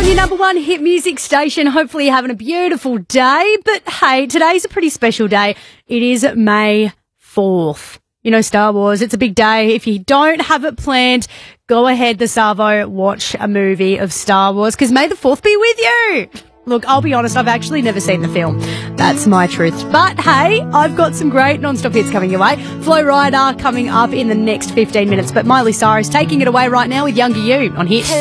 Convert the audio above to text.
your number one hit music station. Hopefully you're having a beautiful day. But hey, today's a pretty special day. It is May 4th. You know, Star Wars, it's a big day. If you don't have it planned, go ahead this Arvo, watch a movie of Star Wars, because May the 4th be with you. Look, I'll be honest, I've actually never seen the film. That's my truth. But hey, I've got some great non-stop hits coming your way. Flo Rida coming up in the next 15 minutes. But Miley Cyrus taking it away right now with Younger You on Hit.